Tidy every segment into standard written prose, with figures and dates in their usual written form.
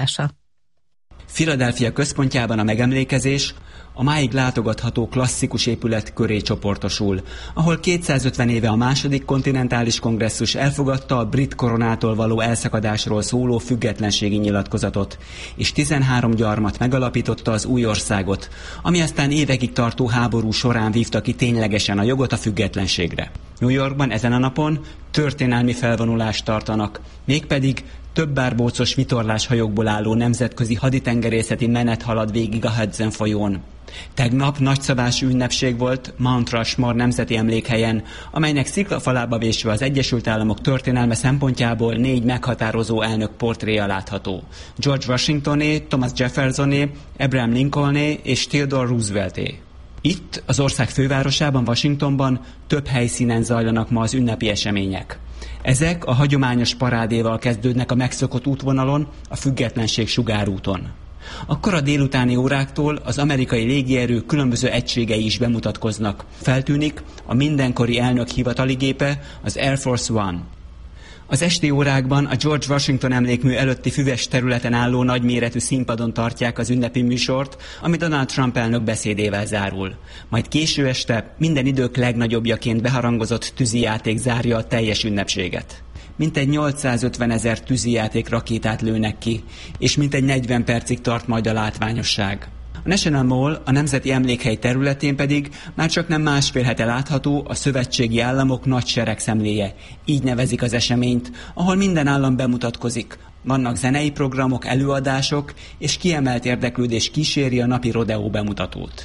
Philadelphia központjában a megemlékezés a máig látogatható klasszikus épület köré csoportosul, ahol 250 éve a második kontinentális kongresszus elfogadta a brit koronától való elszakadásról szóló függetlenségi nyilatkozatot, és 13 gyarmat megalapította az új országot, ami aztán évekig tartó háború során vívta ki ténylegesen a jogot a függetlenségre. New Yorkban ezen a napon történelmi felvonulást tartanak, mégpedig több bárbócos vitorláshajókból álló nemzetközi haditengerészeti menet halad végig a Hudson folyón. Tegnap nagyszabású ünnepség volt Mount Rushmore nemzeti emlékhelyen, amelynek sziklafalába vésve az Egyesült Államok történelme szempontjából 4 meghatározó elnök portréja látható. George Washingtoné, Thomas Jeffersoné, Abraham Lincolné és Theodore Roosevelté. Itt, az ország fővárosában, Washingtonban több helyszínen zajlanak ma az ünnepi események. Ezek a hagyományos parádéval kezdődnek a megszokott útvonalon, a Függetlenség sugárúton. A kora délutáni óráktól az amerikai légierő különböző egységei is bemutatkoznak. Feltűnik a mindenkori elnök hivatali gépe, az Air Force One. Az esti órákban a George Washington emlékmű előtti füves területen álló nagyméretű színpadon tartják az ünnepi műsort, ami Donald Trump elnök beszédével zárul. Majd késő este minden idők legnagyobbjaként beharangozott tűzijáték zárja a teljes ünnepséget. Mintegy 850 000 tűzijáték rakétát lőnek ki, és mintegy 40 percig tart majd a látványosság. A National Mall, a Nemzeti Emlékhely területén pedig már csak nem másfél hete látható a szövetségi államok nagy seregszemléje. Így nevezik az eseményt, ahol minden állam bemutatkozik. Vannak zenei programok, előadások, és kiemelt érdeklődés kíséri a napi rodeó bemutatót.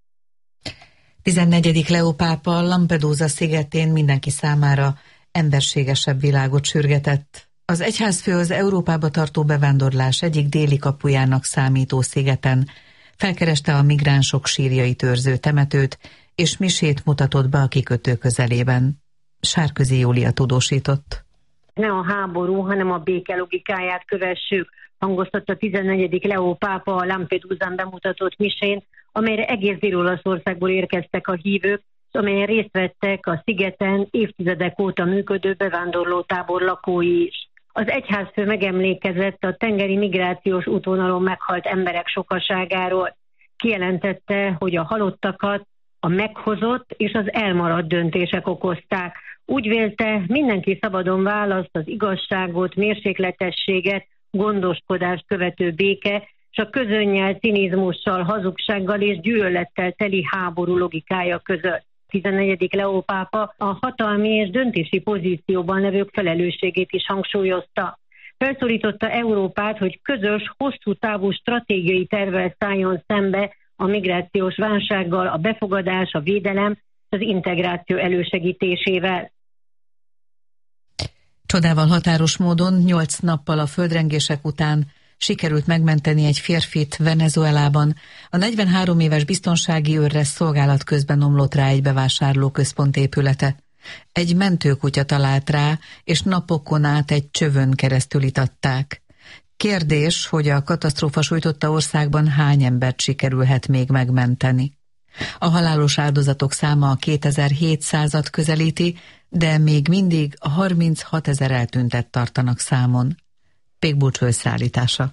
14. Leó pápa Lampedusa szigetén mindenki számára emberségesebb világot sürgetett. Az egyházfő az Európába tartó bevándorlás egyik déli kapujának számító szigeten felkereste a migránsok sírjait őrző temetőt, és misét mutatott be a kikötő közelében. Sárközi Júlia tudósított. Ne a háború, hanem a béke logikáját kövessük, hangoztatta 14. Leó pápa a Lampedusán bemutatott misén, amelyre egész Dél-Olaszországból érkeztek a hívők, amelyen részt vettek a szigeten évtizedek óta működő bevándorlótábor lakói is. Az egyházfő megemlékezett a tengeri migrációs útvonalon meghalt emberek sokaságáról. Kijelentette, hogy a halottakat a meghozott és az elmaradt döntések okozták. Úgy vélte, mindenki szabadon választ az igazságot, mérsékletességet, gondoskodást követő béke, és a közönnyel, cinizmussal, hazugsággal és gyűlölettel teli háború logikája között. 14. Leó pápa a hatalmi és döntési pozícióban levők felelősségét is hangsúlyozta. Felszólította Európát, hogy közös, hosszú távú stratégiai tervvel szálljon szembe a migrációs válsággal, a befogadás, a védelem és az integráció elősegítésével. Csodával határos módon 8 nappal a földrengések után sikerült megmenteni egy férfit Venezuelában. A 43 éves biztonsági őrre szolgálat közben omlott rá egy bevásárlóközpont épülete. Egy mentőkutya talált rá, és napokon át egy csövön keresztül itatták. Kérdés, hogy a katasztrófa sújtotta országban hány embert sikerülhet még megmenteni. A halálos áldozatok száma a 2700-at közelíti, de még mindig a 36 000 eltüntet tartanak számon. Pékbúcsú összeállítása.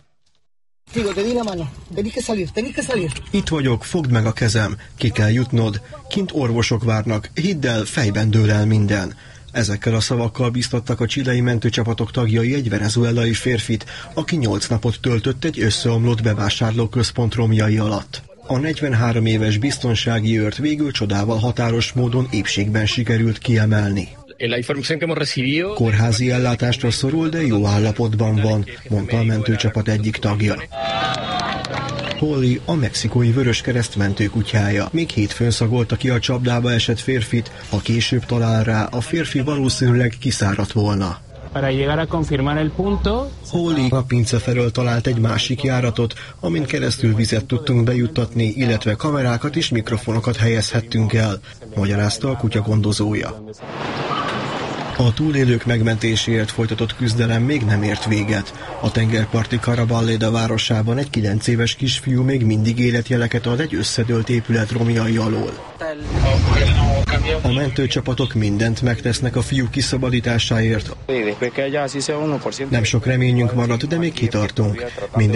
Itt vagyok, fogd meg a kezem, ki kell jutnod, kint orvosok várnak, hidd el, fejben dől el minden. Ezekkel a szavakkal biztattak a chilei mentőcsapatok tagjai egy venezuelai férfit, aki 8 napot töltött egy összeomlott bevásárlóközpont romjai alatt. A 43 éves biztonsági őrt végül csodával határos módon épségben sikerült kiemelni. Kórházi ellátásra szorul, de jó állapotban van, mondta a mentőcsapat egyik tagja. Holly a mexikói Vöröskereszt mentőkutyája. Még hétfőn szagolta ki a csapdába esett férfit, ha később talál rá, a férfi valószínűleg kiszáradt volna. Holly a pince felől talált egy másik járatot, amin keresztül vizet tudtunk bejuttatni, illetve kamerákat és mikrofonokat helyezhettünk el, magyarázta a kutya gondozója. A túlélők megmentéséért folytatott küzdelem még nem ért véget. A tengerparti Caraballeda városában egy 9 éves kisfiú még mindig életjeleket ad egy összedőlt épület romjai alól. A mentőcsapatok mindent megtesznek a fiú kiszabadításáért. Nem sok reményünk maradt, de még kitartunk.